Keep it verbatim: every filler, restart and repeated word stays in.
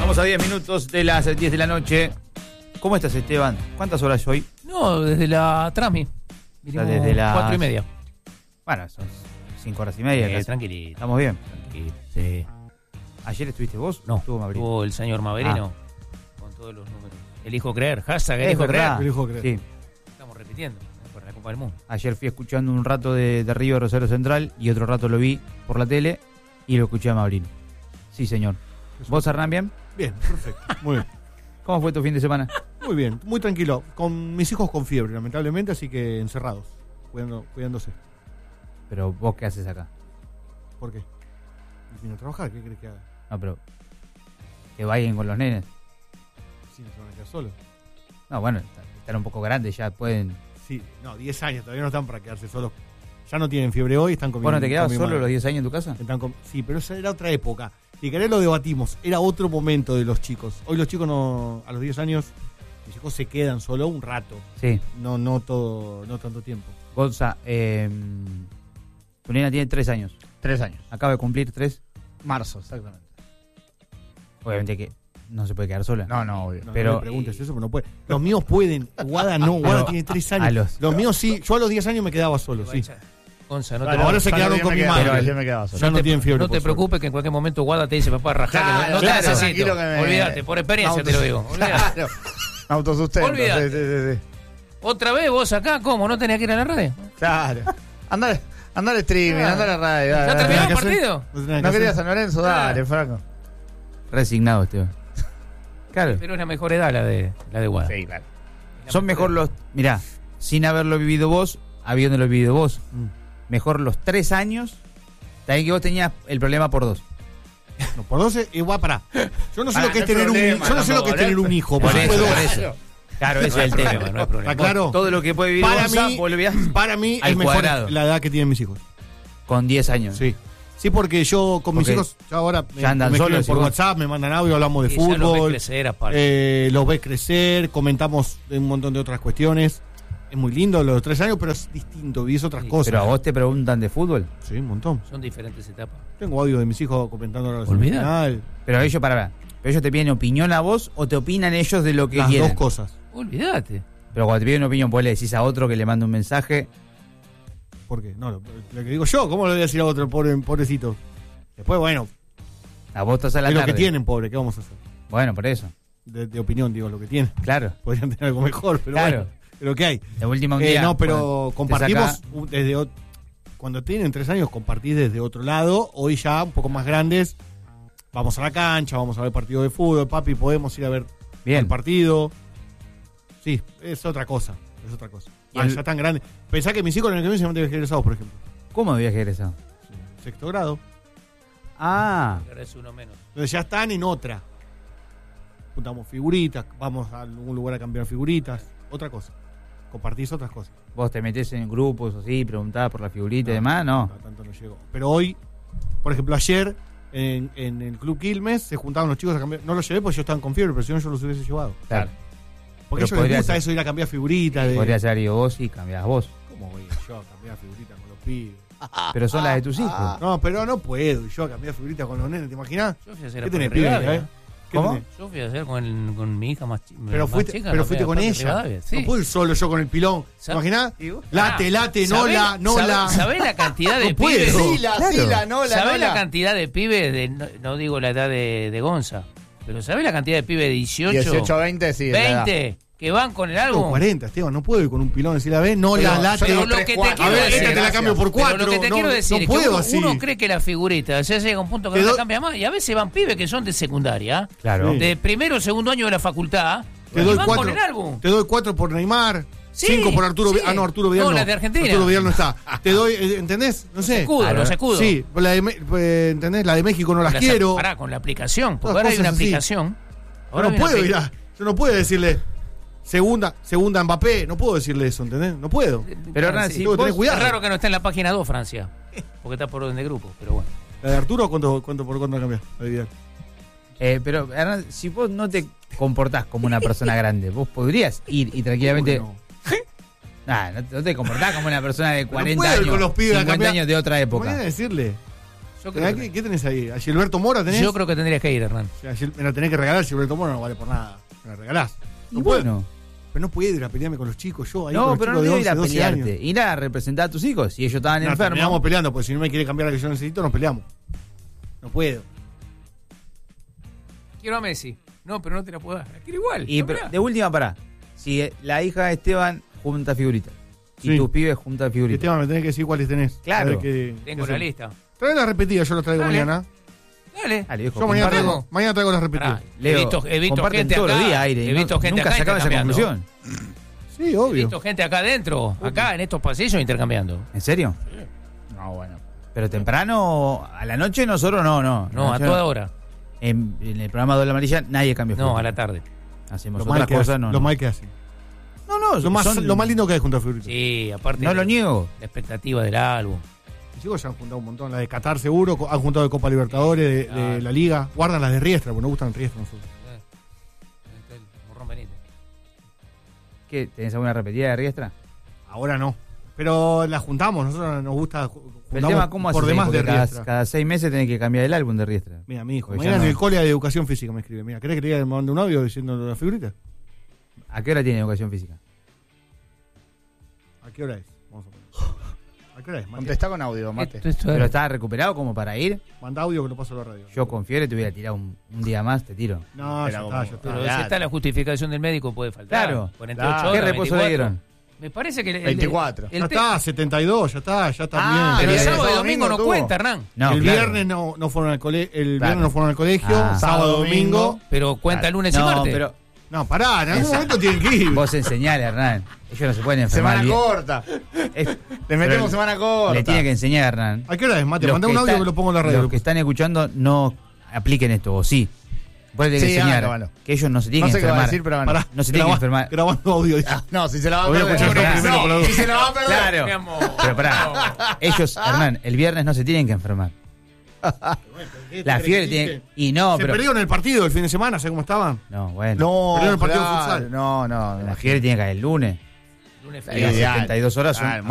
Estamos a diez minutos de las diez de la noche. ¿Cómo estás, Esteban? ¿Cuántas horas hoy? No, desde la Trami. Vinimos desde las cuatro y media. Bueno, son cinco horas y media. Eh, tranquilito. ¿Estamos bien? Tranquilito. Sí. ¿Ayer estuviste vos? No, estuvo Mabrino. Estuvo el señor Maverino ah. con todos los números. Elijo creer, hashtag elijo creer. Elijo creer. Sí. Estamos repitiendo por la Copa del Mundo. Ayer fui escuchando un rato de, de River Rosario Central y otro rato lo vi por la tele y lo escuché a Mabrino. Sí, señor. ¿Vos, Hernán, bien? Bien, perfecto. Muy bien. ¿Cómo fue tu fin de semana? Muy bien, muy tranquilo. Con mis hijos con fiebre, lamentablemente, así que encerrados, cuidando, cuidándose. Pero vos, ¿qué haces acá? ¿Por qué? Vine a trabajar, ¿qué crees que haga? No, pero que vayan con los nenes. Sí, no se van a quedar solos. No, bueno, están un poco grandes, ya pueden... Sí, no, diez años, todavía no están para quedarse solos. Ya no tienen fiebre hoy, están comiendo. ¿Vos no te quedabas con mi solo madre. los diez años en tu casa? Están com- sí, pero esa era otra época. Si querés lo debatimos, era otro momento de los chicos. Hoy los chicos no, a los diez años, los chicos se quedan solo un rato. Sí. No, no todo, no tanto tiempo. Gonza, eh, tu nena tiene tres años. Tres años. Acaba de cumplir tres. Marzo, exactamente. Obviamente que no se puede quedar sola. No, no, obvio. No, Pero- no me preguntes eso, pero no puede. Los míos pueden. Guada no, Guada Pero tiene tres años. a los- Los míos sí. Yo a los diez años me quedaba solo, sí. Gonza, no Claro, te, ahora se Yo quedaron también con me mi quedaba, madre. yo me quedaba solo. Ya no tienen fiebre. no te por suerte. preocupes que en cualquier momento Guada te dice papá rajá. Claro, que no, no claro, te necesito. tranquilo que me- Olvídate, por experiencia te lo digo. Olvídate. Claro. Autosustento. Olvídate. Sí, sí, sí, sí. ¿Otra vez vos acá? ¿Cómo? ¿No tenías que ir a la radio? Claro. Andar, andar streaming, Claro. andar a radio. ¿Ya dale, terminó dale. el ¿Qué hacer? partido? No tenés ¿No que querías hacer. San Lorenzo? Dale, Franco. Resignado, Esteban. Claro. Pero es la mejor edad la de, la de Guada. Sí, claro. Son mejor los... Mirá, sin haberlo vivido vos, habiéndolo vivido vos, Mm. mejor los tres años, también que vos tenías el problema por dos. No, por doce, igual para. Yo no sé Pará, lo que es no hay tener un problema, Yo no sé lo que es tampoco, tener ¿eh? un hijo. Por porque eso, puedo- por eso. Claro, ese No es hay el problema, tema. no hay problema. ¿Está claro? Todo lo que puede vivir Para Gonza, mí, vos lo veías para mí al es mejor cuadrado. la edad que tienen mis hijos. con diez años. Sí. Sí, porque yo con mis Porque hijos ya ahora me, ya andan me escriben solos, por y vos- WhatsApp, me mandan audio, hablamos de Y ya los ves fútbol. crecer aparte. Eh, los ves crecer, comentamos de un montón de otras cuestiones. Es muy lindo lo de los tres años, pero es distinto, vivís otras Sí, cosas. Pero a vos te preguntan de fútbol. Sí, un montón. Son diferentes etapas. Tengo audio de mis hijos comentando la Olvidá. semifinal. Pero ellos, para ¿pero ellos te piden opinión a vos o te opinan ellos de lo que Las quieren? dos cosas. Olvídate. Pero cuando te piden una opinión, vos le decís a otro que le manda un mensaje. ¿Por qué? No, lo, lo que digo yo, ¿cómo le voy a decir a otro, pobre, pobrecito? Después, bueno, A vos estás a la es lo tarde. que tienen, pobre, ¿qué vamos a hacer? Bueno, por eso. De, de opinión, digo, lo que tienen. Claro. Podrían tener algo mejor, pero Claro. bueno, es lo que hay. De última un Eh, día. no, pero cuando te compartimos saca- un- desde ot- cuando tienen tres años compartís desde otro lado. Hoy ya un poco más grandes, vamos a la cancha, vamos a ver partido de fútbol, papi, podemos ir a ver Bien. el partido. Sí, es otra cosa, es otra cosa. Y Ah, el- ya tan grande. Pensá que mis hijos en el que viene se van a egresados, por ejemplo. ¿Cómo de viaje egresado? Sexto grado. Ah, Ahora es uno menos. Entonces ya están en otra. Juntamos figuritas, vamos a algún lugar a cambiar figuritas, otra cosa. Compartís otras cosas. vos te metés en grupos así, preguntás por la figurita y demás, no. tanto no llegó. Pero hoy, por ejemplo, ayer en, en el Club Quilmes se juntaban los chicos a cambiar. No los llevé porque yo estaban con fiebre, pero si no yo los hubiese llevado. Claro. Porque a Pero ellos les podría gusta ser. eso, ir a cambiar figuritas. De... Podría ser ido vos y cambiás vos. ¿Cómo voy yo a cambiar figuritas con los pibes? Pero son las de tus hijos. No, pero no puedo yo a cambiar figuritas con los nenes, ¿te imaginas? Yo fui a hacer ¿Qué a tenés, Parque pibe? Rivadavia. eh? ¿Qué ¿Cómo? tenés? Yo fui a hacer con, el- con mi hija más, chi- Pero más fuiste, chica. pero la fuiste fui a con Parque ella. Rivadavia, sí. No puedo ir solo yo con el pilón. ¿Te ¿Sab- imaginas? ¿Y vos? Late, Ah, late, ¿sabés nola, la- nola. ¿sabés- ¿Sabés la cantidad de No puedo. pibes? Sí, Sila, Claro. sila, no la, ¿Sabés no la la. cantidad de pibes de, no, no digo la edad de, de Gonza, pero ¿sabés la cantidad de pibes de dieciocho, dieciocho, veinte, sí. la edad. veinte que van con el Tengo álbum? cuarenta, Esteban, no puedo ir con un pilón y decirle, a ver, no Pero la yo late. tengo Pero lo tres, que te cuatro. quiero A ver, decir, esta te la cambio por Pero cuatro. lo que te no, quiero decir no es puedo que uno, así. uno cree que la figurita, o sea, llega un punto que Te no la doy- cambia más, y a veces van pibes que son de secundaria, Claro. Sí. de primero o segundo año de la facultad, Te y doy van cuatro. con el álbum. Te doy cuatro por Neymar. Sí, cinco por Arturo sí. Vidal. Ah, no, Arturo Vidal No, no. las de Argentina. Arturo Vidal no está. Te doy, eh, ¿entendés? No sé. Escudos, Claro. los escudos. Sí, la de, Me- eh, ¿entendés? La de México no las Las- quiero. Pará, con la aplicación, porque Todas ahora hay una cosas así. aplicación. Yo Ahora no hay una puedo apli- ir a, yo no puedo decirle segunda, segunda Mbappé, no puedo decirle eso, ¿entendés? No puedo. Pero Hernán, Sí. si Tengo que tener vos- cuidado. Es raro que no esté en la página dos, Francia, porque está por orden de grupo, pero bueno. La de Arturo, ¿cuánto, cuánto por cuánto cambiar? La de Vidal. Eh, pero, Hernán, si vos no te comportás como una persona grande, vos podrías ir y tranquilamente... Uy, no. Nah, no, te- no te comportás como una persona de no cuarenta puedo ir años, con los pibes a cincuenta cambiar. años de otra ¿Cómo época. voy a decirle? Yo creo, ¿Qué, que, ¿Qué tenés ahí? ¿A Gilberto Mora tenés? yo creo que tendrías que ir, Hernán. O sea, Gil- me la tenés que regalar, Gilberto Mora no vale por nada. Me la regalás. No Y puedo. bueno. Pero no puedo ir a pelearme con los chicos, yo ahí con No, los pero no chicos digo de ir a once, doce pelearte. años. Ir a representar a tus hijos. Si ellos estaban No, enfermos. terminamos peleando, porque si no me quiere cambiar la que yo necesito, nos peleamos. No puedo. Quiero a Messi. No, pero no te la puedo dar. La quiero igual. Y no pero, me da. de última, pará. Si eh, la hija de Esteban junta figuritas y Sí. tus pibes juntan figuritas. Esteban, me tenés que decir cuáles tenés. Claro. A ver qué- Tengo qué la son. lista. Trae la repetida, yo la traigo Dale. mañana. Dale. Dale, viejo, Yo mañana compartan. traigo, mañana traigo las repetidas. Pará, Leo, he visto, he visto comparten gente todos acá. los días aire. He y visto no- gente nunca acá sacaban esa intercambiando. conclusión. Sí, He obvio. visto gente acá adentro, acá en estos pasillos intercambiando. ¿En serio? No, bueno. Pero temprano, a la noche nosotros no, no. No, a noche toda hora. En, en el programa Doble Amarilla nadie cambia No, fútbol. a la tarde. Hacemos Lo mal, otras que cosas, hacen, no. lo no. mal que hacen. No, no, Lo más, son- lo más lindo que hay junto a Figuritas. Sí, aparte. No lo niego. La expectativa del álbum. Los chicos se han juntado un montón. La de Qatar seguro, co- han juntado de Copa Libertadores, de, de Claro. la Liga. Guardan las de Riestra, porque no gustan Riestra nosotros. El Morrón Benítez. ¿Qué? ¿Tenés alguna repetida de Riestra? Ahora no. Pero las juntamos, nosotros nos gusta. ju- El juntamos tema, ¿cómo por haces ahí? demás de Porque cada, Riestra. cada seis meses tenés que cambiar el álbum de Riestra. Mira, mi hijo. Porque Mañana ya en no- el cole de educación física me escribe. Mira, ¿querés que te diga, me mande un audio diciendo las figuritas? ¿A qué hora tiene educación física? ¿A qué hora es? Vamos a poner. ¿A qué hora es? Mate? Contestá con audio, mate. Esto- esto ¿Pero es- estás recuperado como para ir? Manda audio que lo paso a la radio. Yo con fiebre te hubiera tirado un, un día más, te tiro. No, Pero ya como- está, ya está. Pero Claro. si está la justificación del médico, puede faltar. Claro. cuarenta y ocho Claro. ¿Qué horas, reposo le veinticuatro. dieron? Me parece que el, el- veinticuatro. el Ya te- está, setenta y dos, ya está, ya está Ah, bien. Pero el Bien. sábado y Sábado, domingo no domingo cuenta, Hernán. No, el claro. viernes no, no fueron al colegio, el Claro. viernes no fueron al colegio, Ah. sábado, domingo. Pero cuenta Claro. lunes y No, martes. pero No, pará, en algún momento tienen que ir. vos enseñale, Hernán. Ellos no se pueden enfermar. Semana bien. corta. Es- Le pero metemos semana corta. Le tiene que enseñar a Hernán. ¿A qué hora es, Mate? Los Mandá un que audio están- que lo pongo en la radio. Los que están escuchando no apliquen esto, o sí. Vos le tenés que Sí, enseñar hágalo. que ellos no se tienen No sé que qué va a enfermar. decir, pero bueno. Pará, no se tiene que graba- enfermar. Grabando audio. dice. Ah, no, si se la va a Lo voy a perder. escuchar yo No, primero, por la duda. si se la va a perder. Claro. Mi amor. Pero pará, ellos, Hernán, el viernes no se tienen que enfermar. La fiebre tiene. Y no, Se pero. perdieron el partido el fin de semana, ¿sabes cómo estaban? No, bueno. No, Perdieron el partido de claro, futsal. no, no. La fiebre tiene que caer el lunes. Lunes Las feriado. Ideal. setenta y dos horas son Ah,